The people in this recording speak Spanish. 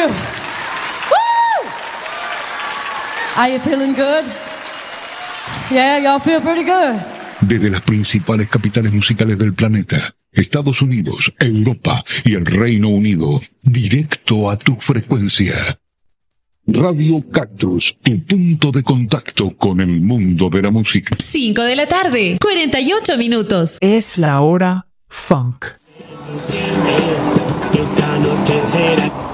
you. Woo! Are you feeling good? Yeah, y'all feel pretty good. Desde las principales capitales musicales del planeta, Estados Unidos, Europa y el Reino Unido, directo a tu frecuencia. Radio Cactus, tu punto de contacto con el mundo de la música. 5 de la tarde, 48 minutos. Es la hora funk. Esta noche será